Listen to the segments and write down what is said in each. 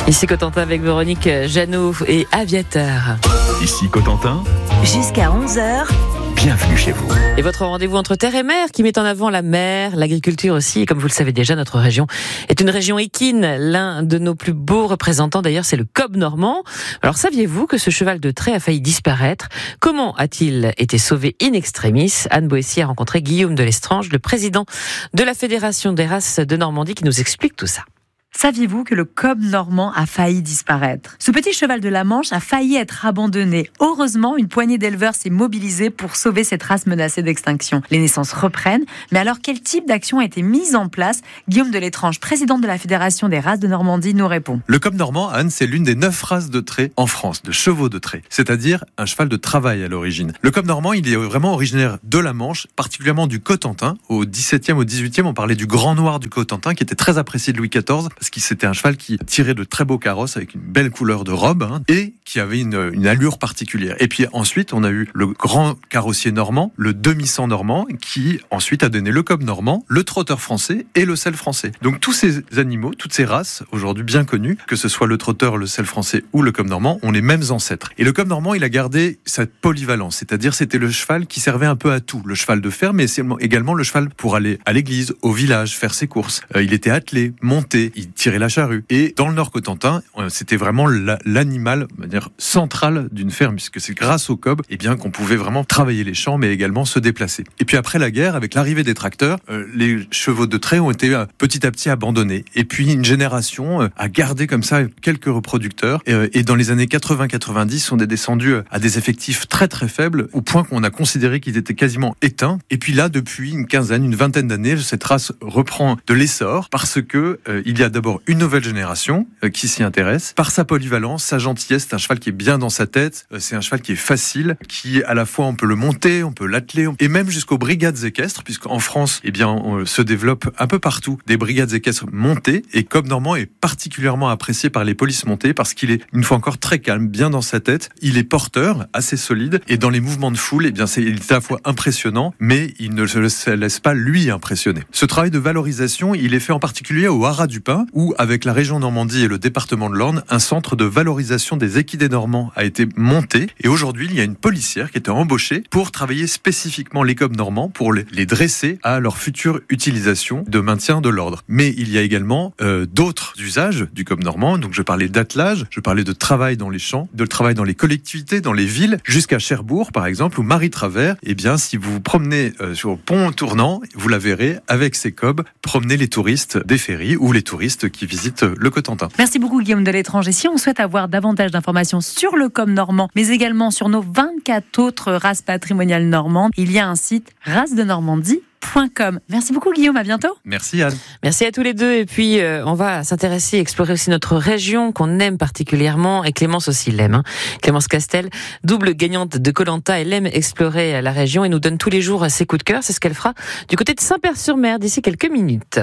Ici Cotentin avec Véronique Jeannot et Aviateur. Ici Cotentin. Jusqu'à 11h. Bienvenue chez vous. Et votre rendez-vous entre terre et mer qui met en avant la mer, l'agriculture aussi. Et comme vous le savez déjà, notre région est une région équine. L'un de nos plus beaux représentants d'ailleurs, c'est le cob normand. Alors saviez-vous que ce cheval de trait a failli disparaître ? Comment a-t-il été sauvé in extremis ? Anne Boissy a rencontré Guillaume de Lestrange, le président de la Fédération des races de Normandie, qui nous explique tout ça. Saviez-vous que le cob normand a failli disparaître ? Ce petit cheval de la Manche a failli être abandonné. Heureusement, une poignée d'éleveurs s'est mobilisée pour sauver cette race menacée d'extinction. Les naissances reprennent, mais alors quel type d'action a été mise en place ? Guillaume de Lestrange, président de la Fédération des races de Normandie, nous répond. Le cob normand, Anne, c'est l'une des 9 races de trait en France, de chevaux de trait, c'est-à-dire un cheval de travail à l'origine. Le cob normand, il est vraiment originaire de la Manche, particulièrement du Cotentin. Au XVIIe, au XVIIIe, on parlait du grand noir du Cotentin, qui était très apprécié de Louis XIV, parce que c'était un cheval qui tirait de très beaux carrosses avec une belle couleur de robe et qui avait une allure particulière. Et puis ensuite, on a eu le grand carrossier normand, le demi-cent normand, qui ensuite a donné le cob normand, le trotteur français et le selle français. Donc tous ces animaux, toutes ces races, aujourd'hui bien connues, que ce soit le trotteur, le selle français ou le cob normand, ont les mêmes ancêtres. Et le cob normand, il a gardé cette polyvalence, c'est-à-dire c'était le cheval qui servait un peu à tout. Le cheval de ferme, mais c'est également le cheval pour aller à l'église, au village, faire ses courses. Il était attelé, monté, il tirait la charrue. Et dans le Nord Cotentin, c'était vraiment l'animal, on va dire, central d'une ferme, puisque c'est grâce au cob, qu'on pouvait vraiment travailler les champs, mais également se déplacer. Et puis après la guerre, avec l'arrivée des tracteurs, les chevaux de trait ont été petit à petit abandonnés. Et puis une génération a gardé comme ça quelques reproducteurs. Et dans les années 80-90, on est descendu à des effectifs très très faibles, au point qu'on a considéré qu'ils étaient quasiment éteints. Et puis là, depuis une quinzaine, une vingtaine d'années, cette race reprend de l'essor, parce que il y a d'abord une nouvelle génération qui s'y intéresse. Par sa polyvalence, sa gentillesse, c'est un cheval qui est bien dans sa tête, c'est un cheval qui est facile, qui à la fois on peut le monter, on peut l'atteler, et même jusqu'aux brigades équestres, puisqu'en France, on se développe un peu partout des brigades équestres montées, et cob normand est particulièrement apprécié par les polices montées, parce qu'il est une fois encore très calme, bien dans sa tête, il est porteur, assez solide, et dans les mouvements de foule, il est à la fois impressionnant, mais il ne se laisse pas lui impressionner. Ce travail de valorisation, il est fait en particulier au Haras du Pin, où avec la région Normandie et le département de l'Orne, un centre de valorisation des équidés normands a été monté. Et aujourd'hui, il y a une policière qui était embauchée pour travailler spécifiquement les cobs normands, pour les dresser à leur future utilisation de maintien de l'ordre. Mais il y a également d'autres usages du cob normand. Donc je parlais d'attelage, je parlais de travail dans les champs, de travail dans les collectivités, dans les villes, jusqu'à Cherbourg par exemple, ou Marie-Travers. Si vous vous promenez sur le pont tournant, vous la verrez avec ces cobs promener les touristes des ferries ou les touristes qui visitent le Cotentin. Merci beaucoup Guillaume de Lestrange. Et si on souhaite avoir davantage d'informations sur le cob normand, mais également sur nos 24 autres races patrimoniales normandes, il y a un site racedenormandie.com. Merci beaucoup Guillaume, à bientôt. Merci Anne. Merci à tous les deux. Et puis on va s'intéresser, explorer aussi notre région qu'on aime particulièrement, et Clémence aussi l'aime. Clémence Castel, double gagnante de Koh-Lanta, elle aime explorer la région et nous donne tous les jours ses coups de cœur. C'est ce qu'elle fera du côté de Saint-Père-sur-Mer d'ici quelques minutes.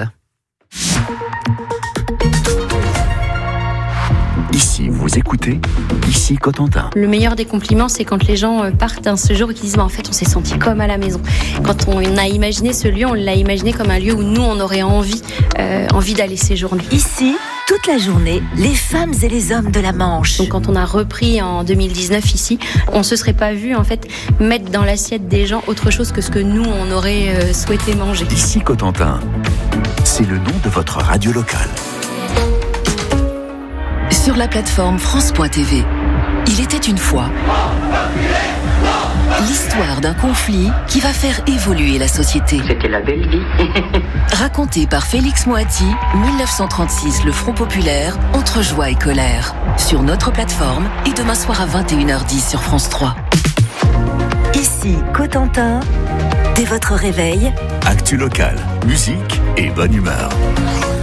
Ici, vous écoutez, ici Cotentin. Le meilleur des compliments, c'est quand les gens partent d'un séjour et qu'ils disent en fait on s'est senti comme à la maison. Quand on a imaginé ce lieu, on l'a imaginé comme un lieu où nous on aurait envie d'aller séjourner. Ici, toute la journée, les femmes et les hommes de la Manche. Donc quand on a repris en 2019 ici, on se serait pas vu en fait mettre dans l'assiette des gens autre chose que ce que nous on aurait souhaité manger. Ici Cotentin, c'est le nom de votre radio locale. Sur la plateforme France.tv, il était une fois l'histoire d'un conflit qui va faire évoluer la société. C'était la belle vie. Raconté par Félix Moati, 1936, le Front populaire, entre joie et colère. Sur notre plateforme et demain soir à 21h10 sur France 3. Ici Cotentin, dès votre réveil, Actu locale, musique et bonne humeur.